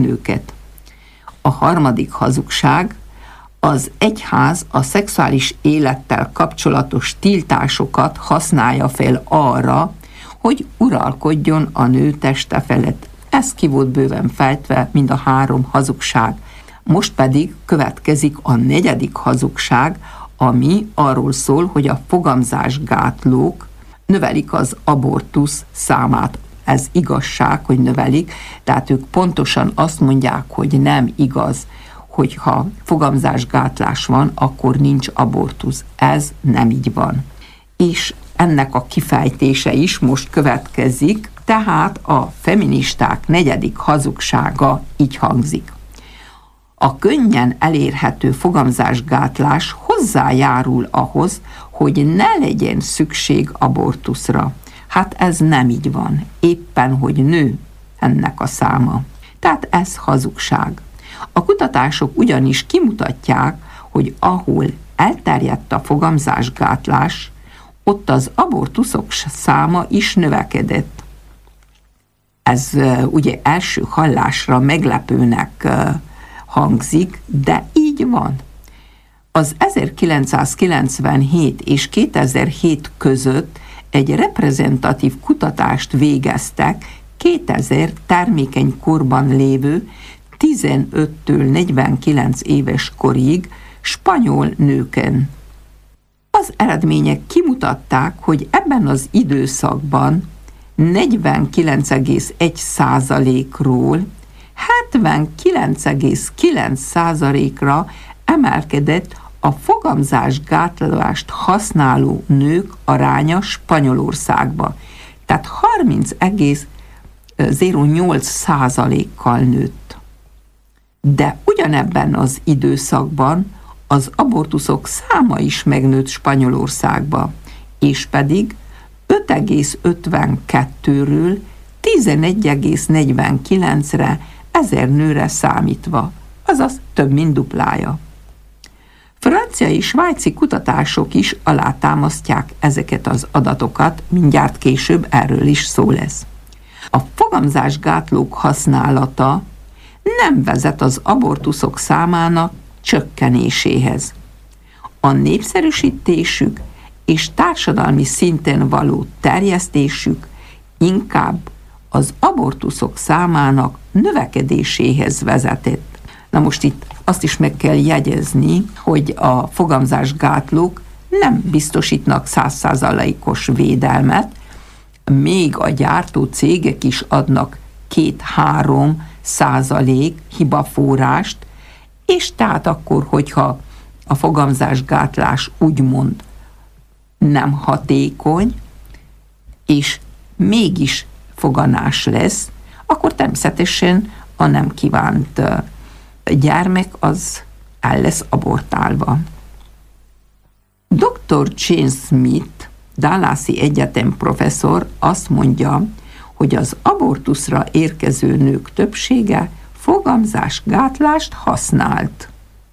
nőket. A harmadik hazugság: az egyház a szexuális élettel kapcsolatos tiltásokat használja fel arra, hogy uralkodjon a nő teste felett. Ez ki volt bőven fejtve, mind a 3 hazugság. Most pedig következik a 4. hazugság, ami arról szól, hogy a fogamzásgátlók növelik az abortusz számát. Ez igazság, hogy növelik, tehát ők pontosan azt mondják, hogy nem igaz, hogyha fogamzásgátlás van, akkor nincs abortusz. Ez nem így van. És ennek a kifejtése is most következik, tehát a feministák 4. hazugsága így hangzik: a könnyen elérhető fogamzásgátlás hozzájárul ahhoz, hogy ne legyen szükség abortuszra. Hát ez nem így van. Éppen, hogy nő ennek a száma. Tehát ez hazugság. A kutatások ugyanis kimutatják, hogy ahol elterjedt a fogamzásgátlás, ott az abortuszok száma is növekedett. Ez ugye első hallásra meglepőnek hangzik, de így van. Az 1997 és 2007 között egy reprezentatív kutatást végeztek 2000 termékeny korban lévő 15-től 49 éves korig spanyol nőken. Az eredmények kimutatták, hogy ebben az időszakban 49,1%-ról 79,9%-ra emelkedett a fogamzásgátlást használó nők aránya Spanyolországban. Tehát 30,08%-kal nőtt. De ugyanebben az időszakban az abortuszok száma is megnőtt Spanyolországban, és pedig 5,52-ről 11,49-re 1000 nőre számítva, azaz több mint duplája. Francia és svájci kutatások is alátámasztják ezeket az adatokat, mindjárt később erről is szó lesz. A fogamzásgátlók használata nem vezet az abortuszok számának csökkenéséhez. A népszerűsítésük és társadalmi szinten való terjesztésük inkább az abortuszok számának növekedéséhez vezetett. Na most itt azt is meg kell jegyezni, hogy a fogamzásgátlók nem biztosítnak 100%-os védelmet, még a gyártó cégek is adnak 2-3% hibaforrást, és tehát akkor, hogyha a fogamzásgátlás úgymond nem hatékony, és mégis foganás lesz, akkor természetesen a nem kívánt gyermek az el lesz abortálva. Dr. Jane Smith, Dallasi Egyetem professzor azt mondja, hogy az abortuszra érkező nők többsége fogamzásgátlást használt.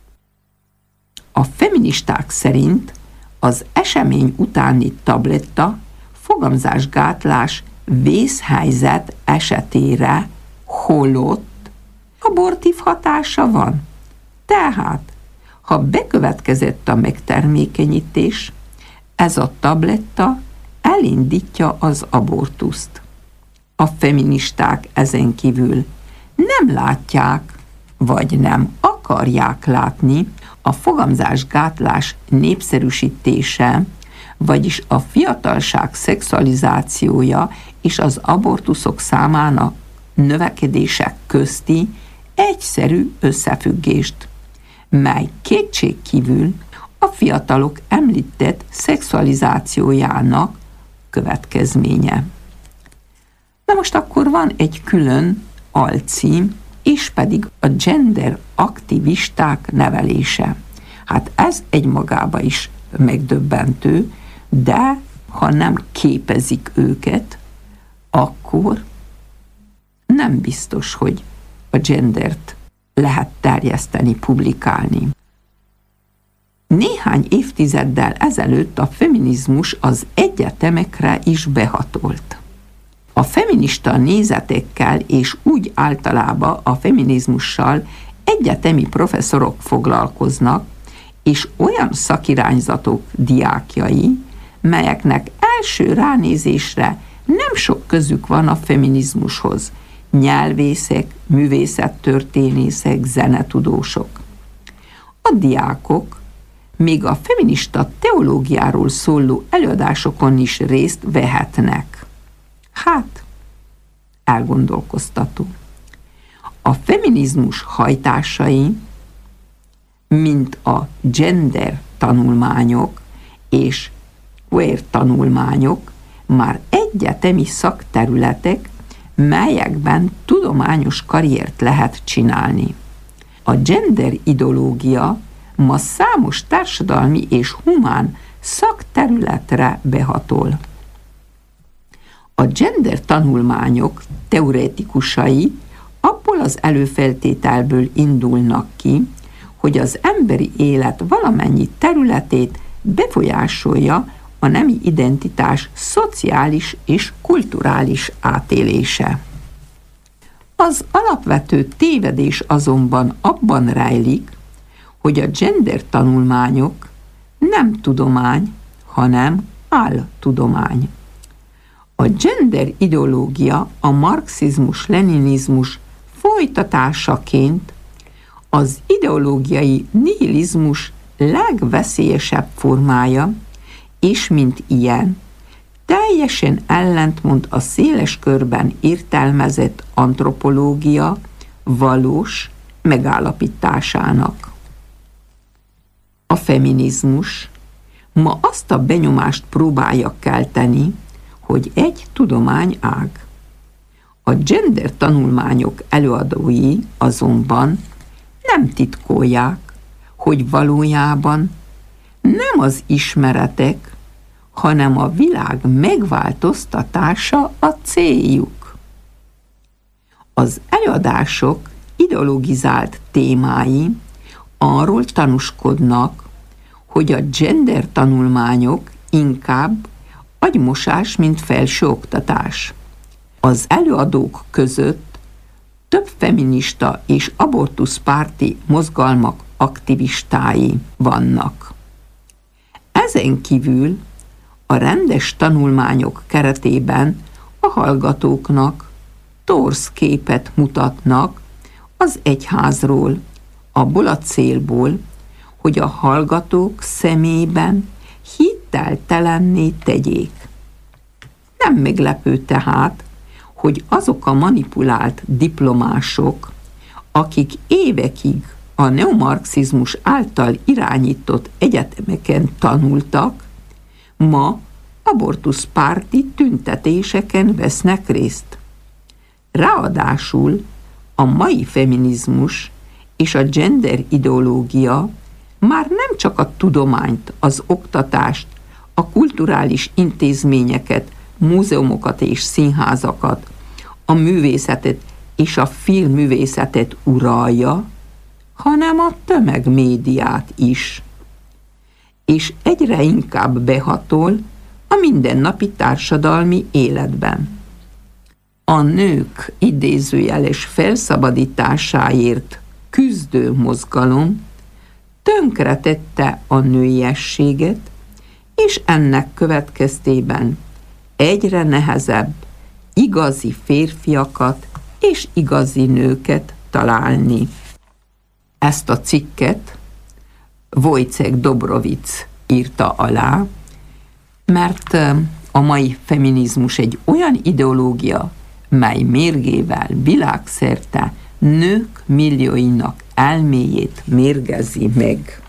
A feministák szerint az esemény utáni tabletta fogamzásgátlás vészhelyzet esetére holott abortív hatása van. Tehát, ha bekövetkezett a megtermékenyítés, ez a tabletta elindítja az abortuszt. A feministák ezen kívül nem látják, vagy nem akarják látni a fogamzásgátlás népszerűsítése, vagyis a fiatalság szexualizációja és az abortuszok számának növekedése közti egyszerű összefüggést, mely kétségkívül a fiatalok említett szexualizációjának következménye. Na most akkor van egy külön alcím, és pedig a gender aktivisták nevelése. Hát ez egymagába is megdöbbentő, de ha nem képezik őket, akkor nem biztos, hogy a gendert lehet terjeszteni, publikálni. Néhány évtizeddel ezelőtt a feminizmus az egyetemekre is behatolt. A feminista nézetekkel és úgy általában a feminizmussal egyetemi professzorok foglalkoznak, és olyan szakirányzatok diákjai, melyeknek első ránézésre nem sok közük van a feminizmushoz. Nyelvészek, művészettörténészek, zenetudósok. A diákok még a feminista teológiáról szóló előadásokon is részt vehetnek. Hát, elgondolkoztató. A feminizmus hajtásai, mint a gender tanulmányok és queer tanulmányok, már egyetemi szakterületek, melyekben tudományos karriert lehet csinálni. A gender ideológia ma számos társadalmi és humán szakterületre behatol. A gender tanulmányok teoretikusai abból az előfeltételből indulnak ki, hogy az emberi élet valamennyi területét befolyásolja a nemi identitás szociális és kulturális átélése. Az alapvető tévedés azonban abban rejlik, hogy a gender tanulmányok nem tudomány, hanem áltudomány. A gender ideológia a marxizmus-leninizmus folytatásaként az ideológiai nihilizmus legveszélyesebb formája, és mint ilyen, teljesen ellentmond a széles körben értelmezett antropológia valós megállapításának. A feminizmus ma azt a benyomást próbálja kelteni, hogy egy tudományág. A gender tanulmányok előadói azonban nem titkolják, hogy valójában nem az ismeretek, hanem a világ megváltoztatása a céljuk. Az előadások ideologizált témái arról tanúskodnak, hogy a gender tanulmányok inkább agymosás, mint felsőoktatás. Az előadók között több feminista és abortuszpárti mozgalmak aktivistái vannak. Ezen kívül a rendes tanulmányok keretében a hallgatóknak torz képet mutatnak az egyházról, abból a célból, hogy a hallgatók szemében hiteltelenné tegyék. Nem meglepő tehát, hogy azok a manipulált diplomások, akik évekig a neomarxizmus által irányított egyetemeken tanultak, ma abortuszpárti tüntetéseken vesznek részt. Ráadásul a mai feminizmus és a gender ideológia már nem csak a tudományt, az oktatást, a kulturális intézményeket, múzeumokat és színházakat, a művészetet és a filmművészetet uralja, hanem a tömegmédiát is. És egyre inkább behatol a mindennapi társadalmi életben. A nők idézőjeles felszabadításáért küzdő mozgalom tönkretette a nőiességet, és ennek következtében egyre nehezebb igazi férfiakat és igazi nőket találni. Ezt a cikket Wojciech Dobrowicz írta alá, mert a mai feminizmus egy olyan ideológia, mely mérgével világszerte nők millióinak elméjét mérgezi meg.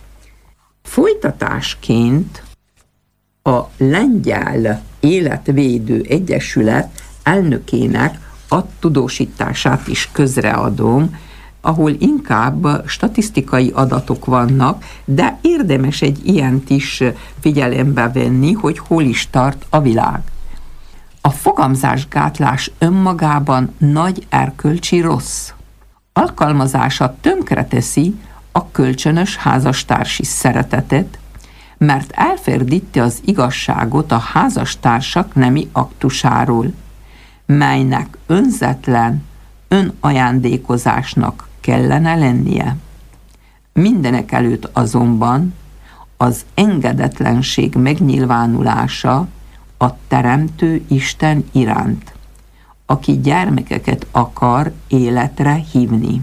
Folytatásként a Lengyel Életvédő Egyesület elnökének a tudósítását is közreadom, ahol inkább statisztikai adatok vannak, de érdemes egy ilyent is figyelembe venni, hogy hol is tart a világ. A fogamzásgátlás önmagában nagy erkölcsi rossz. Alkalmazása tönkreteszi a kölcsönös házastársi szeretetet, mert elferdíti az igazságot a házastársak nemi aktusáról, melynek önzetlen önajándékozásnak kellene lennie. Mindenekelőtt azonban az engedetlenség megnyilvánulása a Teremtő Isten iránt, aki gyermekeket akar életre hívni.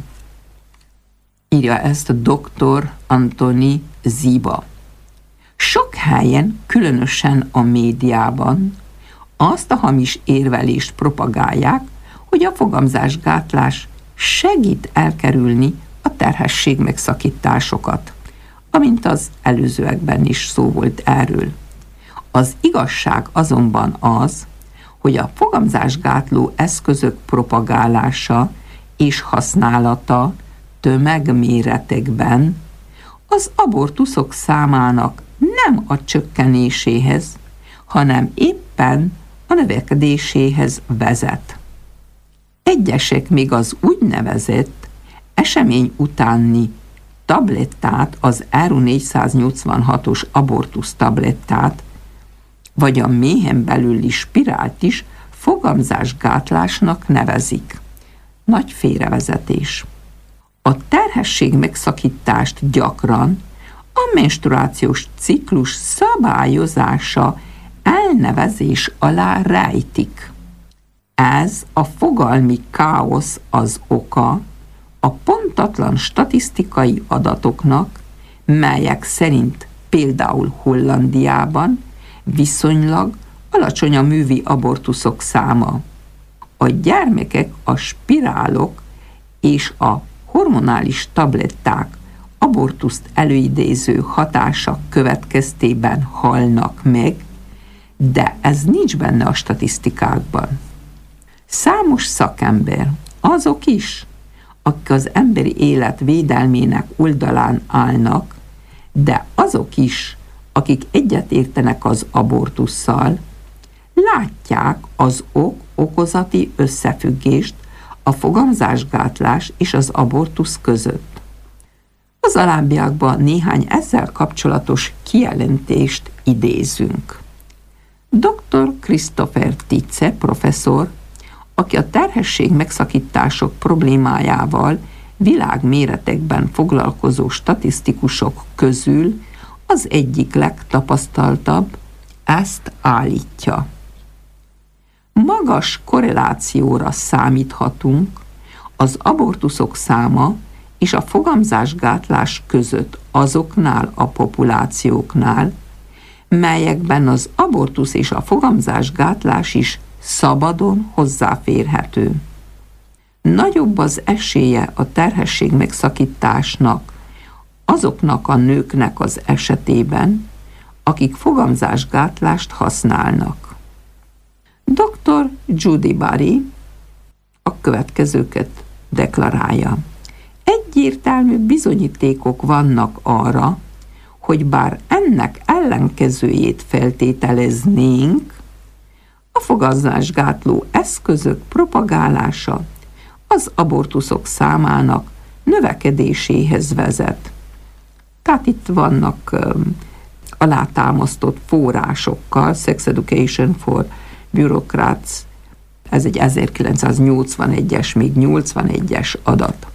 Írja ezt dr. Antoni Ziba. Sok helyen, különösen a médiában azt a hamis érvelést propagálják, hogy a fogamzásgátlás segít elkerülni a terhesség megszakításokat, amint az előzőekben is szó volt erről. Az igazság azonban az, hogy a fogamzásgátló eszközök propagálása és használata tömegméretekben az abortuszok számának nem a csökkenéséhez, hanem éppen a növekedéséhez vezet. Egyesek még az úgynevezett esemény utáni tablettát, az Áru 486-os abortusz tablettát, vagy a méhen belüli spirált is fogamzásgátlásnak nevezik. Nagy félrevezetés. A terhesség megszakítást gyakran a menstruációs ciklus szabályozása elnevezés alá rejtik. Ez a fogalmi káosz az oka a pontatlan statisztikai adatoknak, melyek szerint például Hollandiában viszonylag alacsony a művi abortuszok száma. A gyermekek a spirálok és a hormonális tabletták abortuszt előidéző hatása következtében halnak meg, de ez nincs benne a statisztikákban. Számos szakember, azok is, akik az emberi élet védelmének oldalán állnak, de azok is, akik egyetértenek az abortusszal, látják az ok-okozati összefüggést a fogamzásgátlás és az abortusz között. Az alábbiakban néhány ezzel kapcsolatos kijelentést idézünk. Dr. Christopher Titze professzor, aki a terhesség megszakítások problémájával világméretekben foglalkozó statisztikusok közül az egyik legtapasztaltabb, ezt állítja. Magas korrelációra számíthatunk az abortuszok száma és a fogamzásgátlás között azoknál a populációknál, melyekben az abortusz és a fogamzásgátlás is szabadon hozzáférhető. Nagyobb az esélye a terhesség megszakításnak azoknak a nőknek az esetében, akik fogamzásgátlást használnak. Dr. Judy Barry a következőket deklarálja. Egyértelmű bizonyítékok vannak arra, hogy bár ennek ellenkezőjét feltételeznénk, a fogamzásgátló eszközök propagálása az abortuszok számának növekedéséhez vezet. Tehát itt vannak alátámasztott forrásokkal, Sex Education for Bureaucrats, ez egy 1981-es, még 81-es adat.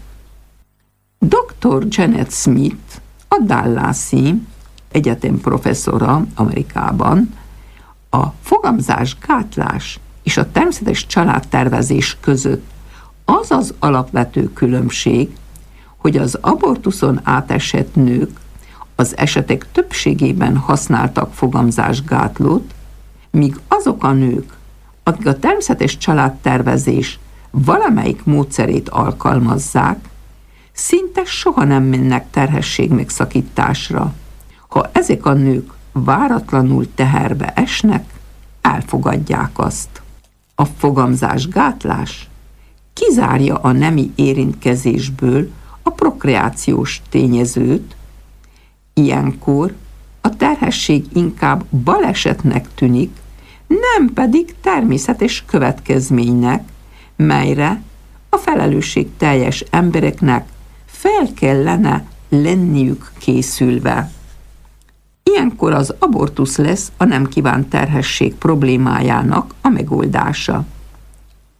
Dr. Janet Smith, a Dallasi Egyetem professzora Amerikában, a fogamzásgátlás és a természetes családtervezés között az az alapvető különbség, hogy az abortuszon átesett nők az esetek többségében használtak fogamzásgátlót, míg azok a nők, akik a természetes családtervezés valamelyik módszerét alkalmazzák, szinte soha nem mennek terhesség megszakításra. Ha ezek a nők váratlanul teherbe esnek, elfogadják azt. A fogamzásgátlás kizárja a nemi érintkezésből a prokreációs tényezőt, ilyenkor a terhesség inkább balesetnek tűnik, nem pedig természetes következménynek, melyre a felelősségteljes embereknek fel kellene lenniük készülve. Ilyenkor az abortusz lesz a nem kívánt terhesség problémájának a megoldása.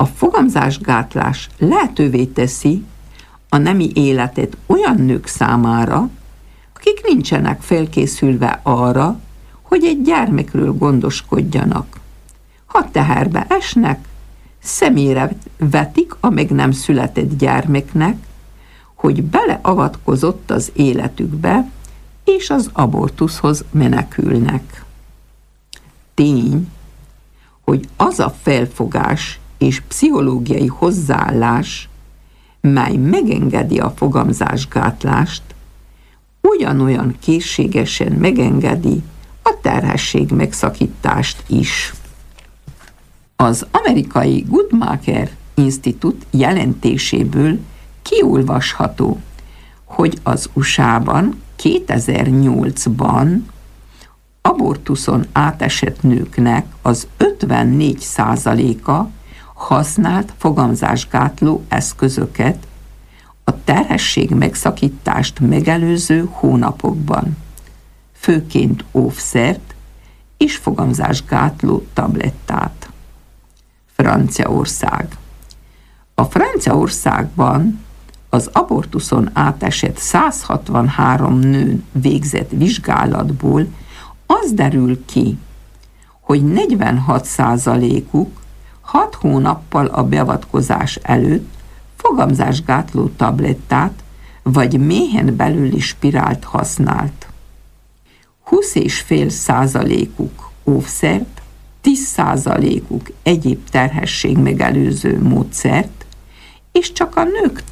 A fogamzásgátlás lehetővé teszi a nemi életet olyan nők számára, akik nincsenek felkészülve arra, hogy egy gyermekről gondoskodjanak. Ha teherbe esnek, szemére vetik a még nem született gyermeknek, hogy beleavatkozott az életükbe, és az abortuszhoz menekülnek. Tény, hogy az a felfogás és pszichológiai hozzáállás, mely megengedi a fogamzásgátlást, ugyanolyan készségesen megengedi a terhesség megszakítást is. Az amerikai Guttmacher Institute jelentéséből kiolvasható, hogy az USA-ban 2008-ban abortuszon átesett nőknek az 54%-a használt fogamzásgátló eszközöket a terhesség megszakítást megelőző hónapokban, főként óvszert és fogamzásgátló tablettát. Franciaország. A Franciaországban az abortuszon átesett 163 nőn végzett vizsgálatból az derül ki, hogy 46%-uk 6 hónappal a beavatkozás előtt fogamzásgátló tablettát vagy méhen belüli spirált használt. 20,5%-uk óvszert, 10%-uk egyéb terhesség megelőző módszert, és csak a nők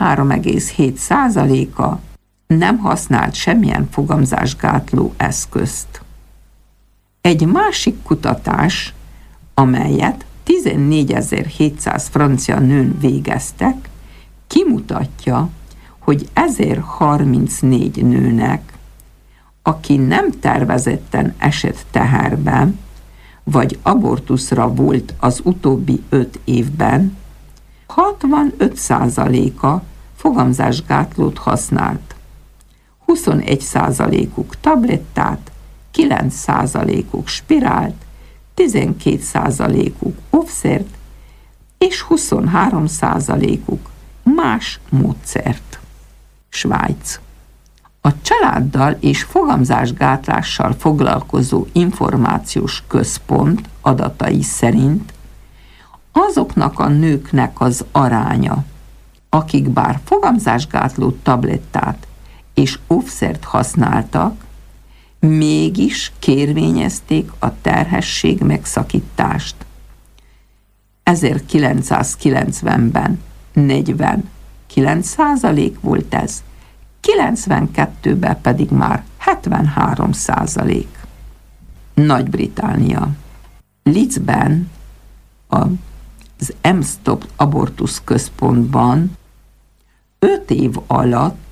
13,7%-a nem használt semmilyen fogamzásgátló eszközt. Egy másik kutatás, amelyet 14.700 francia nőn végeztek, kimutatja, hogy 1034 nőnek, aki nem tervezetten esett teherbe, vagy abortuszra volt az utóbbi 5 évben, 65%-a fogamzásgátlót használt. 21%-uk tablettát, 9%-uk spirált, 12%-uk óvszert, és 23%-uk más módszert. Svájc. A családdal és fogamzásgátlással foglalkozó információs központ adatai szerint azoknak a nőknek az aránya, akik bár fogamzásgátló tablettát és óvszert használtak, mégis kérvényezték a terhesség megszakítást. 1990-ben 49% volt ez, 92-ben pedig már 73%. Nagy-Britannia. Leedsben az M-Stop abortusz központban 5 év alatt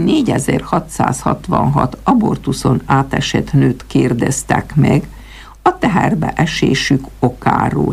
4666 abortuszon átesett nőt kérdeztek meg a teherbe esésük okáról.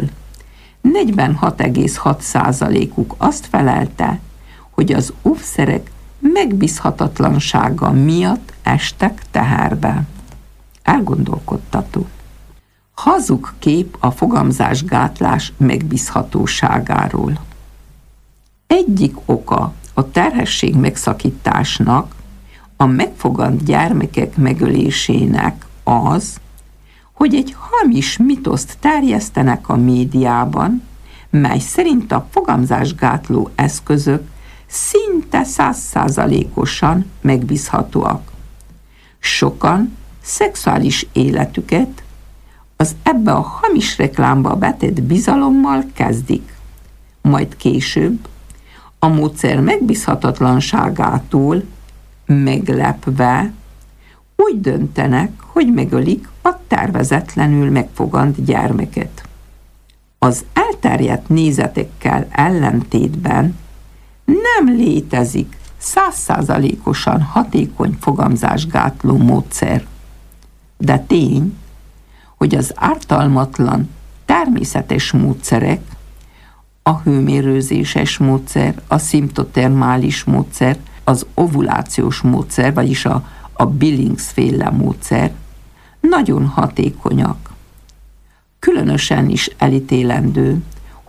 46,6%-uk azt felelte, hogy az óvszerek megbízhatatlansága miatt estek teherbe. Elgondolkodtató. Hazug kép a fogamzásgátlás megbízhatóságáról. Egyik oka a terhesség megszakításnak, a megfogant gyermekek megölésének az, hogy egy hamis mitoszt terjesztenek a médiában, mely szerint a fogamzásgátló eszközök szinte 100%-osan megbízhatóak. Sokan szexuális életüket az ebbe a hamis reklámba vetett bizalommal kezdik, majd később a módszer megbízhatatlanságától meglepve úgy döntenek, hogy megölik a tervezetlenül megfogant gyermeket. Az elterjedt nézetekkel ellentétben nem létezik 100%-osan hatékony fogamzásgátló módszer. De tény, hogy az ártalmatlan természetes módszerek, a hőmérőzéses módszer, a szimptotermális módszer, az ovulációs módszer, vagyis a Billings-féle módszer nagyon hatékonyak. Különösen is elítélendő,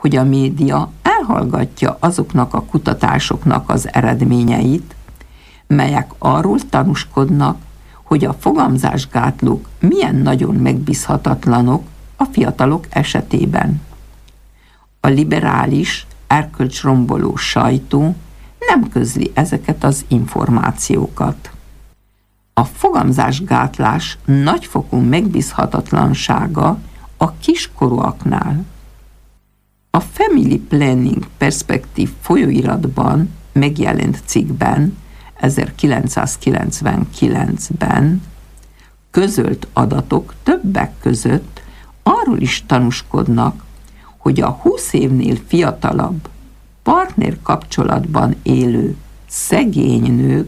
hogy a média elhallgatja azoknak a kutatásoknak az eredményeit, melyek arról tanúskodnak, hogy a fogamzásgátlók milyen nagyon megbízhatatlanok a fiatalok esetében. A liberális, erkölcsromboló sajtó nem közli ezeket az információkat. A fogamzásgátlás nagyfokú megbízhatatlansága a kiskorúaknál. A Family Planning Perspective folyóiratban megjelent cikkben 1999-ben közölt adatok többek között arról is tanúskodnak, hogy a 20 évnél fiatalabb partner kapcsolatban élő szegény nők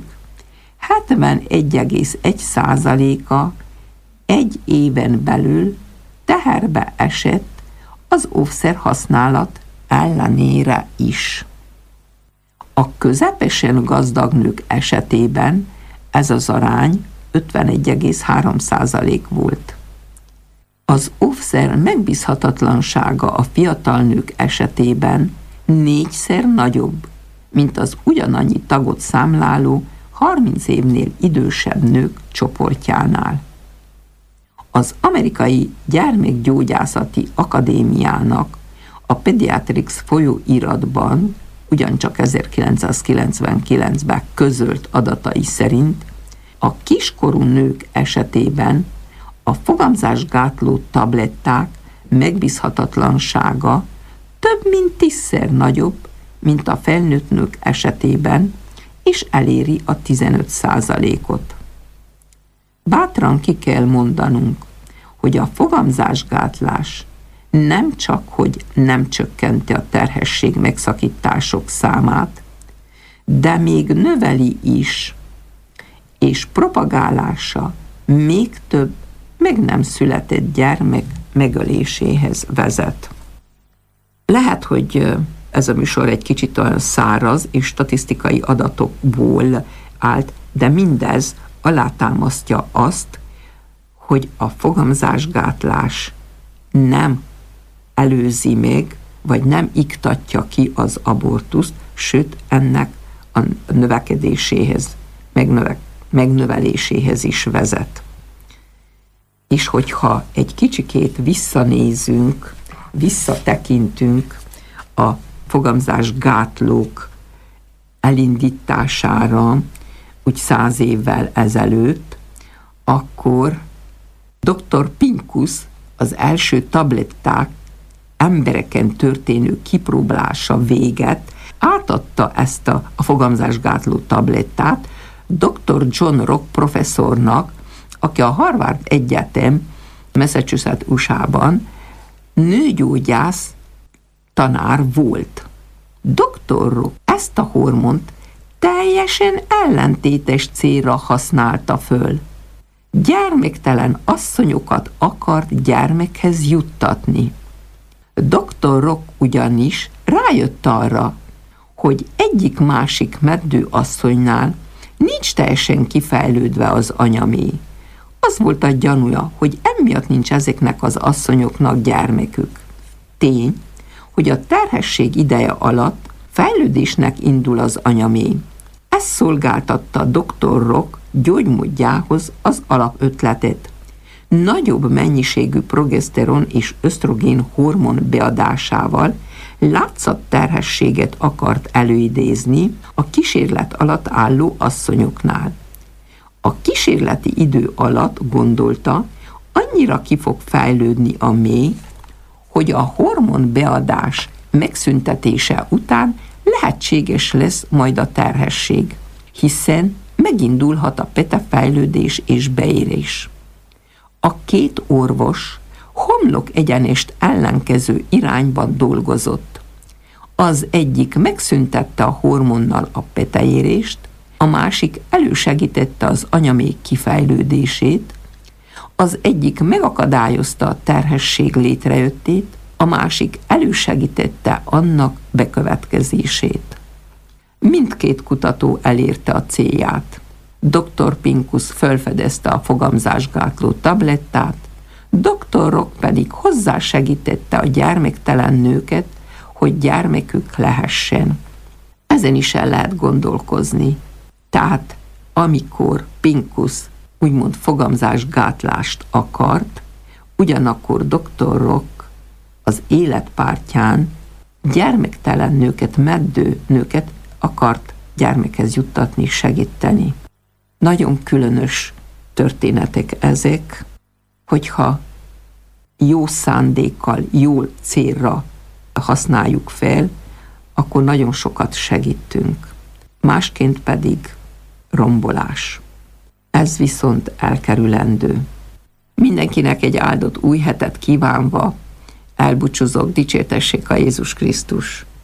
71,1%-a egy éven belül teherbe esett az óvszer használat ellenére is. A közepesen gazdag nők esetében ez az arány 51,3% volt. Az óvszer megbízhatatlansága a fiatal nők esetében 4-szer nagyobb, mint az ugyanannyi tagot számláló 30 évnél idősebb nők csoportjánál. Az Amerikai Gyermekgyógyászati Akadémiának a Pediatrics folyóiratban ugyancsak 1999-ben közölt adatai szerint a kiskorú nők esetében a fogamzásgátló tabletták megbízhatatlansága több mint 10-szer nagyobb, mint a felnőtt nők esetében, és eléri a 15%-ot. Bátran ki kell mondanunk, hogy a fogamzásgátlás nem csak, hogy nem csökkenti a terhesség megszakítások számát, de még növeli is, és propagálása még több meg nem született gyermek megöléséhez vezet. Lehet, hogy ez a műsor egy kicsit olyan száraz és statisztikai adatokból állt, de mindez alátámasztja azt, hogy a fogamzásgátlás nem előzi meg, vagy nem iktatja ki az abortuszt, sőt ennek a növekedéséhez, megnöveléséhez is vezet. És hogyha egy kicsikét visszatekintünk a fogamzásgátlók elindítására, úgy 100 évvel ezelőtt, akkor dr. Pincus az első tabletták embereken történő kipróbálása véget átadta ezt a fogamzásgátló tablettát dr. John Rock professzornak, aki a Harvard Egyetem Massachusetts USA-ban nőgyógyász tanár volt. Dr. Rock ezt a hormont teljesen ellentétes célra használta föl. Gyermektelen asszonyokat akart gyermekhez juttatni. Dr. Rock ugyanis rájött arra, hogy egyik-másik meddő asszonynál nincs teljesen kifejlődve az anyaméh. Az volt a gyanúja, hogy emiatt nincs ezeknek az asszonyoknak gyermekük. Tény, hogy a terhesség ideje alatt fejlődésnek indul az anyaméh. Ez szolgáltatta dr. Rock gyógymódjához az alapötletet. Nagyobb mennyiségű progeszteron és ösztrogén hormon beadásával látszat terhességet akart előidézni a kísérlet alatt álló asszonyoknál. A kísérleti idő alatt, gondolta, annyira ki fog fejlődni a méh, hogy a hormon beadás megszüntetése után lehetséges lesz majd a terhesség, hiszen megindulhat a petefejlődés és beérés. A két orvos homlok egyenest ellenkező irányban dolgozott. Az egyik megszüntette a hormonnal a peteérést, a másik elősegítette az anyaméh kifejlődését, az egyik megakadályozta a terhesség létrejöttét, a másik elősegítette annak bekövetkezését. Mindkét kutató elérte a célját. Dr. Pincus felfedezte a fogamzásgátló tablettát, dr. Rock pedig hozzásegítette a gyermektelen nőket, hogy gyermekük lehessen. Ezen is el lehet gondolkozni. Tehát amikor Pincus úgymond fogamzásgátlást akart, ugyanakkor Dr. Rock az életpártján gyermektelen nőket, meddő nőket akart gyermekhez juttatni, segíteni. Nagyon különös történetek ezek, hogyha jó szándékkal, jó célra használjuk fel, akkor nagyon sokat segítünk. Másként pedig rombolás. Ez viszont elkerülendő. Mindenkinek egy áldott új hetet kívánva elbúcsúzok, dicsértessék a Jézus Krisztus!